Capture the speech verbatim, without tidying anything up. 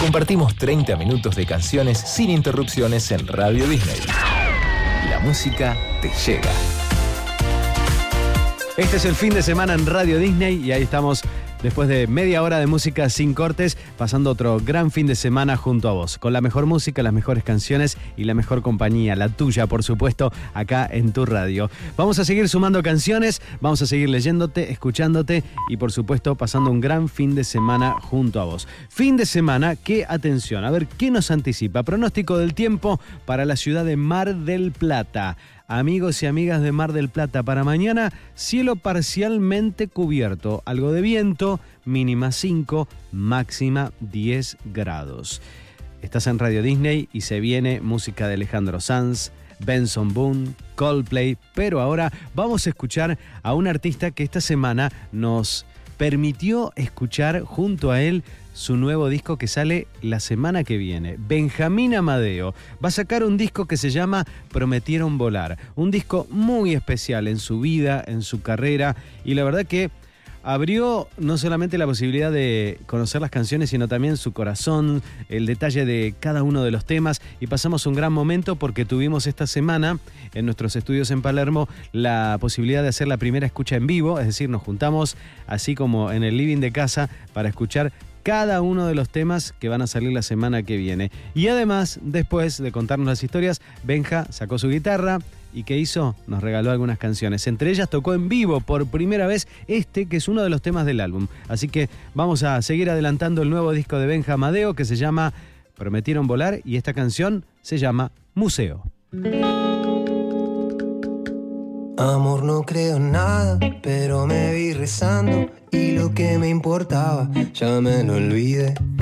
Compartimos treinta minutos de canciones sin interrupciones en Radio Disney. La música te llega. Este es el fin de semana en Radio Disney y ahí estamos después de media hora de música sin cortes, pasando otro gran fin de semana junto a vos, con la mejor música, las mejores canciones y la mejor compañía, la tuya, por supuesto, acá en tu radio. Vamos a seguir sumando canciones, vamos a seguir leyéndote, escuchándote y, por supuesto, pasando un gran fin de semana junto a vos. Fin de semana que, atención, a ver, ¿qué nos anticipa? Pronóstico del tiempo para la ciudad de Mar del Plata. Amigos y amigas de Mar del Plata, para mañana, cielo parcialmente cubierto, algo de viento, mínima cinco, máxima diez grados. Estás en Radio Disney y se viene música de Alejandro Sanz, Benson Boone, Coldplay, pero ahora vamos a escuchar a un artista que esta semana nos permitió escuchar junto a él su nuevo disco que sale la semana que viene. Benjamín Amadeo va a sacar un disco que se llama Prometieron Volar. Un disco muy especial en su vida, en su carrera, y la verdad que abrió no solamente la posibilidad de conocer las canciones, sino también su corazón, el detalle de cada uno de los temas, y pasamos un gran momento porque tuvimos esta semana en nuestros estudios en Palermo la posibilidad de hacer la primera escucha en vivo, es decir, nos juntamos así como en el living de casa para escuchar cada uno de los temas que van a salir la semana que viene. Y además, después de contarnos las historias, Benja sacó su guitarra y ¿qué hizo? Nos regaló algunas canciones. Entre ellas tocó en vivo por primera vez este, que es uno de los temas del álbum. Así que vamos a seguir adelantando el nuevo disco de Benja Amadeo que se llama Prometieron Volar y esta canción se llama Museo. Amor, no creo en nada, pero me vi rezando y lo que me importaba ya me lo olvidé.